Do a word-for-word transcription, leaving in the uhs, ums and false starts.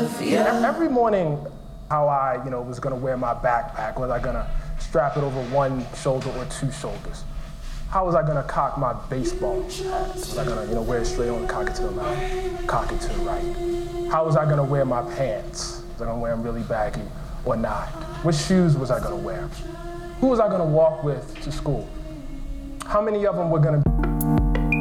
Philadelphia. Every morning, how I, you know, was gonna wear my backpack, was I gonna strap it over one shoulder or two shoulders? How was I gonna cock my baseball hat? Was I gonna, you know, wear it straight on and cock it to the left, cock it to the right? How was I gonna wear my pants? Was I gonna wear them really baggy or not? What shoes was I gonna wear? Who was I gonna walk with to school? How many of them were gonna be